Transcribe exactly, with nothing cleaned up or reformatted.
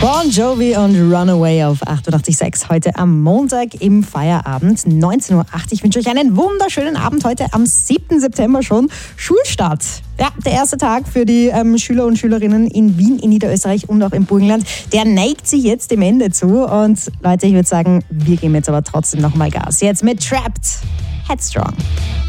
Bon Jovi und Runaway auf achtundachtzig Komma sechs heute am Montag im Feierabend, neunzehn Uhr acht. Ich wünsche euch einen wunderschönen Abend heute am siebten September schon. Schulstart. Ja, der erste Tag für die ähm, Schüler und Schülerinnen in Wien, in Niederösterreich und auch im Burgenland. Der neigt sich jetzt dem Ende zu. Und Leute, ich würde sagen, wir geben jetzt aber trotzdem nochmal Gas. Jetzt mit Trapped, Headstrong.